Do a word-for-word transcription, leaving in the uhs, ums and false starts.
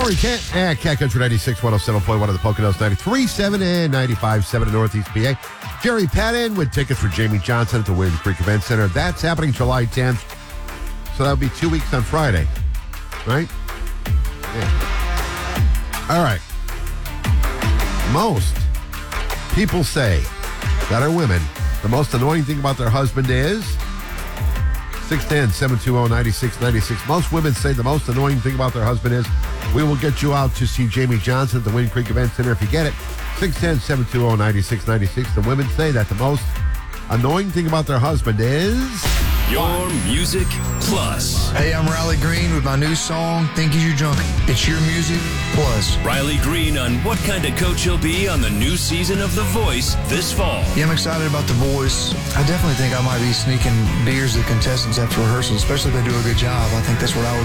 Corey Kent at Cat Country ninety-six, one oh seven point one of the Poconos, ninety-three point seven and ninety-five point seven in Northeast P A. Jerry Patton with tickets for Jamie Johnson at the Williams Creek Event Center. That's happening July tenth. So that'll be two weeks on Friday. Right? Yeah. All right. Most people say that are women, the most annoying thing about their husband is six one zero, seven two zero, nine six nine six. Most women say the most annoying thing about their husband is we will get you out to see Jamie Johnson at the Williams Creek Event Center if you get it. six one zero, seven two zero, nine six nine six. The women say that the most annoying thing about their husband is Your Music Plus. Hey, I'm Riley Green with my new song, Think You Drunk. It's Your Music Plus. Riley Green on what kind of coach he'll be on the new season of The Voice this fall. Yeah, I'm excited about The Voice. I definitely think I might be sneaking beers to contestants after rehearsals, especially if they do a good job. I think that's what I would